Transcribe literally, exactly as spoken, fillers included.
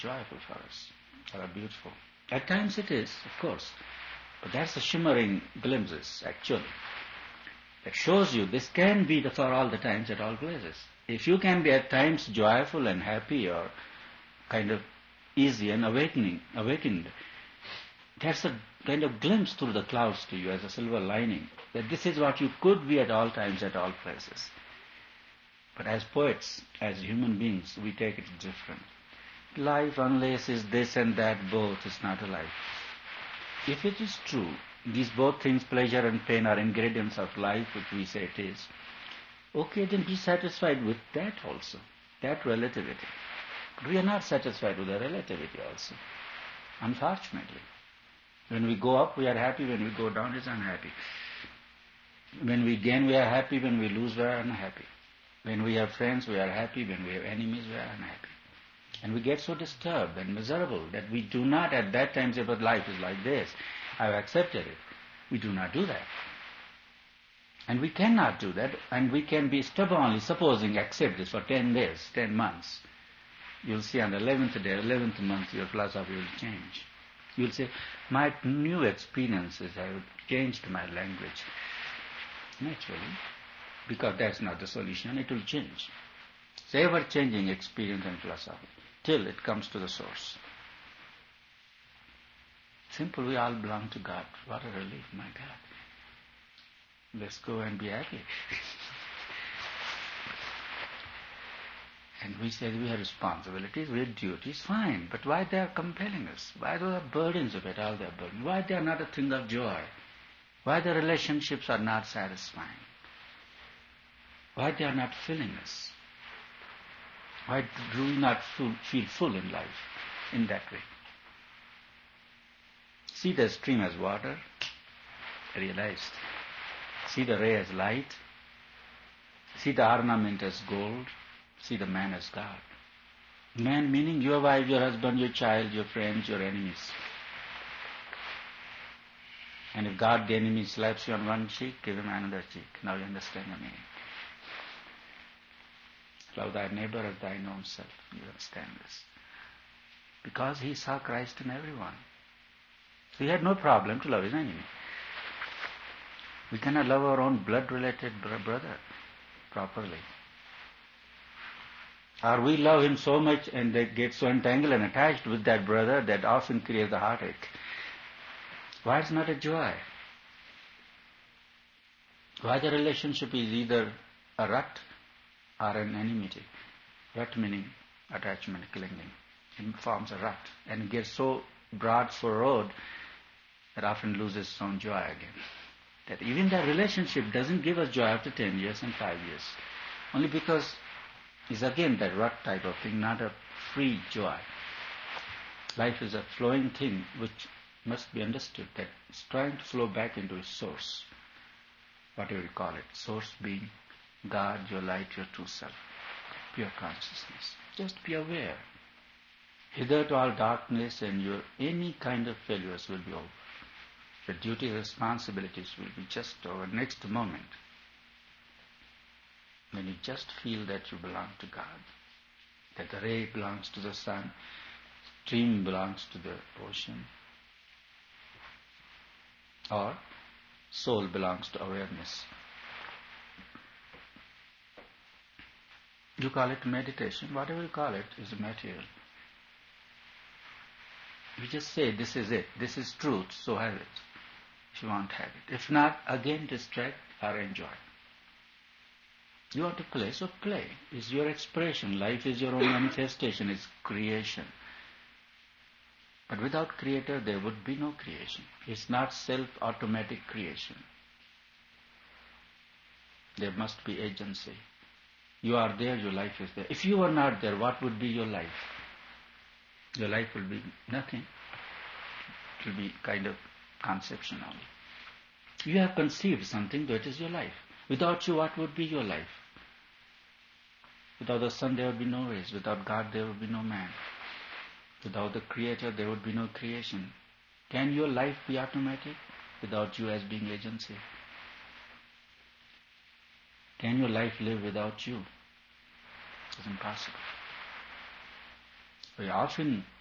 joyful for us, that are beautiful. At times it is, of course, but that's the shimmering glimpses, actually, that shows you this can be the, for all the times at all places. If you can be at times joyful and happy or kind of easy and awakening, awakened, that's a kind of glimpse through the clouds to you as a silver lining, that this is what you could be at all times, at all places. But as poets, as human beings, we take it different. Life, unless is this and that both, is not a life. If it is true, these both things, pleasure and pain, are ingredients of life, which we say it is, okay, then be satisfied with that also, that relativity. But we are not satisfied with the relativity also, unfortunately. When we go up, we are happy. When we go down, it's unhappy. When we gain, we are happy. When we lose, we are unhappy. When we have friends, we are happy. When we have enemies, we are unhappy. And we get so disturbed and miserable that we do not at that time say, but life is like this. I have accepted it. We do not do that. And we cannot do that. And we can be stubbornly, supposing, accept this for ten days, ten months. You'll see on the eleventh day, eleventh month, your philosophy will change. You'll say, my new experiences have changed my language. Naturally, because that's not the solution, it will change. It's ever-changing experience and philosophy, till it comes to the source. Simple, we all belong to God. What a relief, my God. Let's go and be happy. And we say we have responsibilities, we have duties, fine. But why they are compelling us? Why those are burdens of it, all their burdens? Why they are not a thing of joy? Why the relationships are not satisfying? Why they are not filling us? Why do we not feel, feel full in life in that way? See the stream as water, realized. See the ray as light. See the ornament as gold. See the man as God. Man meaning your wife, your husband, your child, your friends, your enemies. And if God, the enemy, slaps you on one cheek, give him another cheek. Now you understand the meaning. Love thy neighbor as thine own self. You understand this. Because he saw Christ in everyone. So he had no problem to love his enemy. We cannot love our own blood-related brother properly. Or we love him so much and they get so entangled and attached with that brother that often creates a heartache. Why it's not a joy? Why the relationship is either a rut or an enmity? Rut meaning attachment, clinging. It forms a rut and gets so broad furrowed that often loses its own joy again. That even that relationship doesn't give us joy after ten years and five years. Only because it's again that rut type of thing, not a free joy. Life is a flowing thing which must be understood, that it's trying to flow back into its source. Whatever you call it. Source being God, your light, your true self. Pure consciousness. Just be aware. Hitherto all darkness and your any kind of failures will be over. Your duties, responsibilities will be just over next moment. When you just feel that you belong to God, that the ray belongs to the sun, stream belongs to the ocean, or soul belongs to awareness. You call it meditation, whatever you call it is material. You just say, this is it, this is truth, so have it, if you want to have it. If not, again distract or enjoy. You want to play, so play. It's your expression. Life is your own manifestation. It's creation. But without Creator, there would be no creation. It's not self-automatic creation. There must be agency. You are there, your life is there. If you were not there, what would be your life? Your life will be nothing. It will be kind of conception only. You have conceived something, that is your life. Without you, what would be your life? Without the sun, there would be no rays. Without God, there would be no man. Without the Creator, there would be no creation. Can your life be automatic without you as being agency? Can your life live without you? It's impossible. we often